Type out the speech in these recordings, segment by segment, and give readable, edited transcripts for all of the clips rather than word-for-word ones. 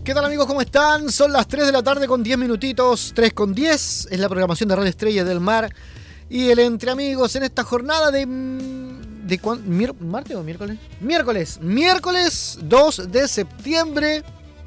¿Qué tal, amigos? ¿Cómo están? Son las 3 de la tarde con 10 minutitos, 3 con 10. Es la programación de Radio Estrellas del Mar y el Entre Amigos en esta jornada de ¿martes o miércoles? Miércoles 2 de septiembre.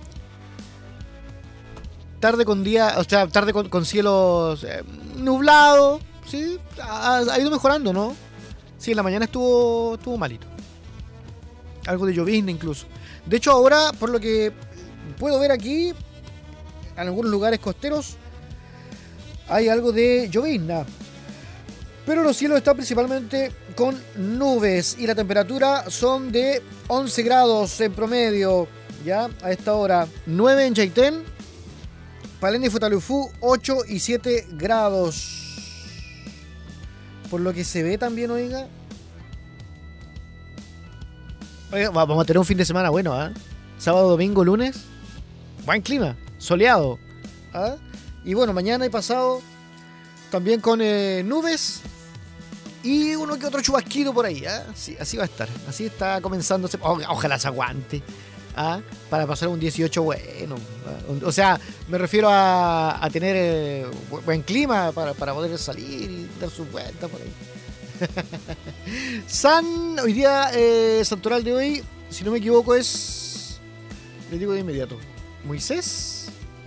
Tarde con día, o sea, tarde con cielos nublados. Sí, ha ido mejorando, ¿no? Sí, en la mañana estuvo malito. Algo de llovizna incluso. De hecho, ahora, por lo que puedo ver aquí, en algunos lugares costeros, hay algo de llovizna. Pero los cielos están principalmente con nubes y la temperatura son de 11 grados en promedio, ya a esta hora. 9 en Chaitén, Palena y Futalufú, 8 y 7 grados. Por lo que se ve también, oiga, vamos a tener un fin de semana bueno, ¿eh? Sábado, domingo, lunes, buen clima, soleado, ¿eh? Y bueno, mañana y pasado también con nubes y uno que otro chubasquito por ahí, ¿eh? Sí, así va a estar, así está comenzándose. Ojalá se aguante, ¿eh? Para pasar un 18 bueno, ¿eh? O sea, me refiero a tener buen clima para poder salir y dar sus vueltas por ahí. Hoy día, santoral de hoy, si no me equivoco, es. Le digo de inmediato. Moisés.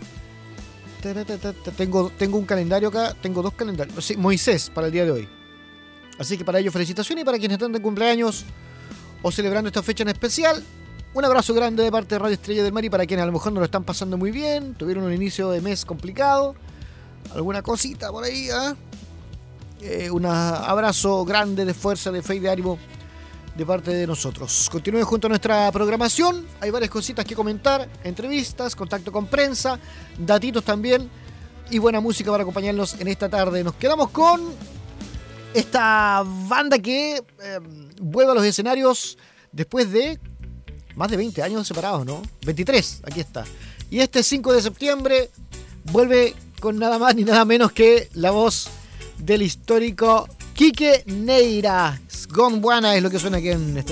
Tengo un calendario acá. Tengo dos calendarios. Sí, Moisés para el día de hoy. Así que para ellos, felicitaciones. Y para quienes están de cumpleaños o celebrando esta fecha en especial, un abrazo grande de parte de Radio Estrella del Mar. Y para quienes a lo mejor no lo están pasando muy bien, tuvieron un inicio de mes complicado, alguna cosita por ahí, ¿eh? Un abrazo grande de fuerza, de fe y de ánimo de parte de nosotros. Continúen junto a nuestra programación. Hay varias cositas que comentar, entrevistas, contacto con prensa, datitos también y buena música para acompañarnos en esta tarde. Nos quedamos con esta banda que vuelve a los escenarios después de más de 20 años separados, ¿no? 23, aquí está. Y este 5 de septiembre vuelve con nada más ni nada menos que la voz del histórico Quique Neira. Gondwana es lo que suena aquí en este